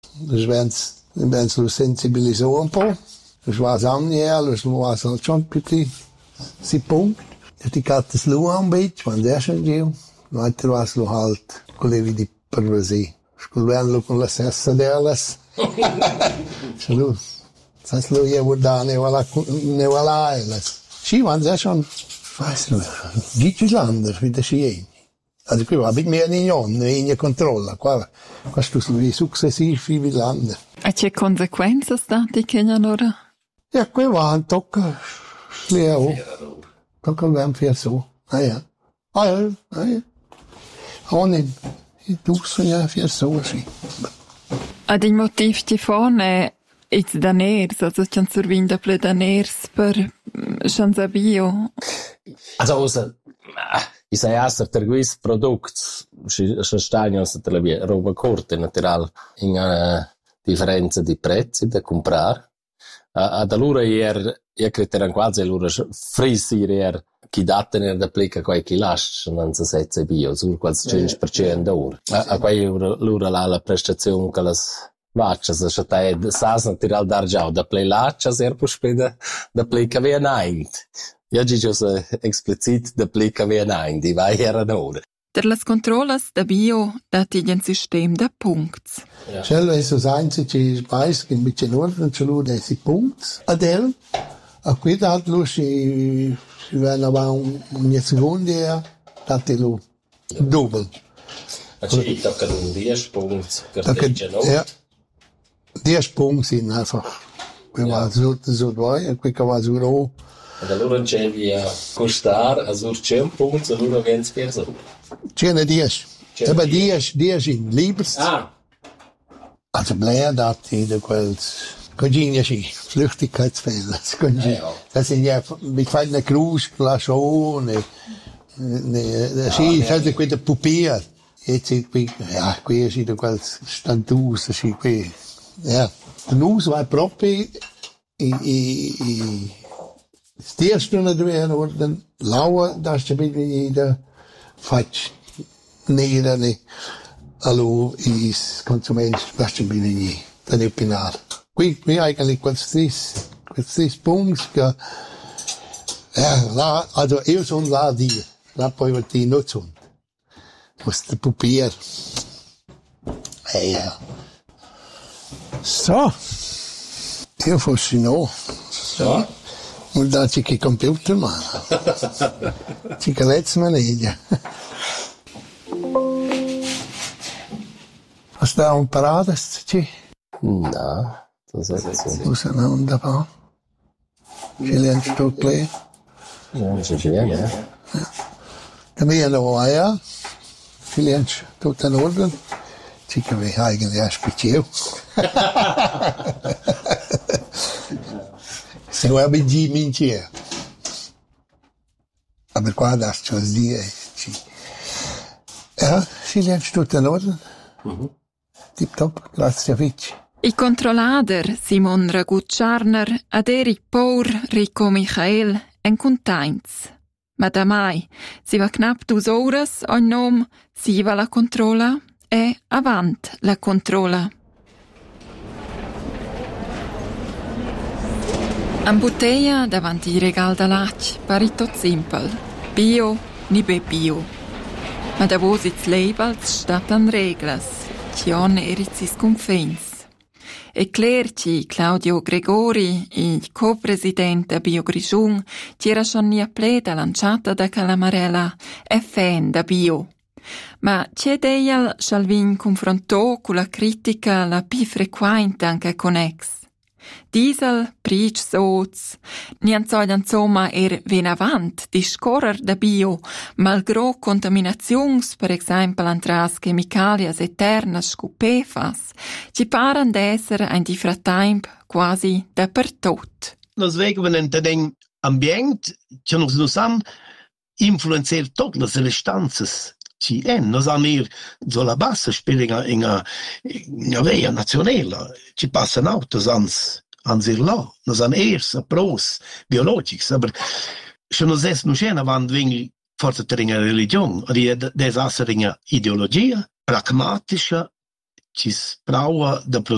Dus mensen sensibiliseren un po'. Dus was annier, dus was schon petit. Si punct. Die Kattes lu un bit, man sehr schön giu. Weiter was lu halt, colevi di pervasi. Sculvenlo con la sessa delas. Lu. Das lu je wurde ne wala elas. Si man sehr schon, weiß nicht, gibt anders wie der Schien. Also qui va mehr in controlla, qua questo sono successivi wie Länder. E che conseguenze stati che ora? Ja, qui va tocca leo. Tocca ben fer so. Ja. Ja. Ohne du so ja fer so sì. Ad il motiv ti fone it's daners, also c'è survinda ple daners per chanza bio. Also ich sage erst, der gewisse Produkt, stagno tra le roba corte, natural, in differenza di prezzi da comprare. Ad allora io credo quasi allora frisir chi daten da applica qualche lascia non si sezza bio, sur quasi 5% d'ora. A quei allora la prestazione che las vaccias, se te sas natural d'argiau da play laccias poi speda da applica via night. Ja, giusto explicit da applica via nein, die vai era ora. Der las controllas da bio dati un sistem da punts. Cello è sosanze che spais che invece non ce l'ho dei punts. Adel a qui datlo si vanno un secondo dati lo double. Also ich tocca 10 punti per ja. 10 punti sind einfach. Qui va so due e qui va so. Und allora c'è costare a sur 100 punti, allora 20 persone. C'è 10. Aber 10 in Liebers. Also bleiben dati da quels Cogigna sì, Flüchtigkeitsfälle. Das sind ja mit feiner Grußglasone, sì, sai quella pupier. Jetzt qui, ja, qui è da quels Standus, sì, qui. Ja, der Nus war proprio die Stunde drin worden, lauer, das je wieder fatsch nere, allo is consument, das je wieder dann ich bin Qui eigentlich questi punti che là, also io sono là di, là poi ti non sono. Questo pupier. Ja. So. Io fossi no. So. Vuol darci che computer mano. Ci calezza maniglia. Hast du auch Parades, Ci? No, das ist so. Wo sind wir da? Chilean Stockplay? Ja, Chilean, ja. Da mir noch, ja. Chilean tut in Ordnung. Ci che vi eigentlich ein Speziell. Se vuoi abbiamo minchia. Aber qua das schon die. Ja, Chilean tut in Ordnung. Tip top, grazie a Vici. I controllader Simon Ragut-Scharner ad Eric Pour, Rico Michael en contains. Ma da mai si va knapp 2 horas on nom si va la controlla e avant la controlla. Am bottiglia davanti i regal da lac pari tot simpel. Bio ni be bio. Ma da vos its labels statan reglas. Cion erizis confins. E clerci Claudio Gregori, il co-presidente a Bio Grigiun, c'era schon nia pleda lanciata da Calamarella e fan da Bio. Ma c'è deial Shalvin confrontò con la critica la più frequente anche con ex. Diesel, Pric soz, nianzoi insomma ven avant di scorrer da bio, malgrò contaminazions, per esempio antras chemicalias eternas scu PFAS, ci paran d'esser ein di fratemp quasi dappertot. Nos vegen we in ambient, che nos han influenziert tot las restanzas. Nos han sulla bassa spela in via nazionale. Ci passano autos ans ir là. Nos han pros biologics. Aber se nos non c'è avanti vingli forse ter in religion. Des asser in ideologia pragmatische ci sprava da